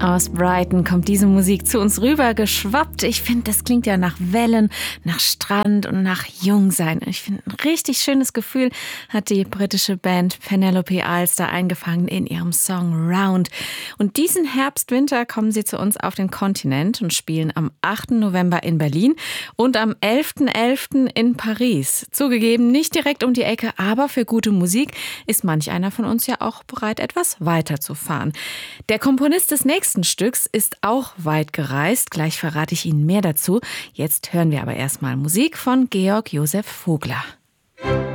Aus Brighton kommt diese Musik zu uns rüber geschwappt. Ich finde, das klingt ja nach Wellen, nach Strand und nach Jungsein. Ich finde, ein richtig schönes Gefühl hat die britische Band Penelope Isles da eingefangen in ihrem Song Round. Und diesen Herbst-Winter kommen sie zu uns auf den Kontinent und spielen am 8. November in Berlin und am 11.11. in Paris. Zugegeben, nicht direkt um die Ecke, aber für gute Musik ist manch einer von uns ja auch bereit, etwas weiterzufahren. Der Komponist des nächsten Stücks ist auch weit gereist. Gleich verrate ich Ihnen mehr dazu. Jetzt hören wir aber erstmal Musik von Georg Josef Vogler.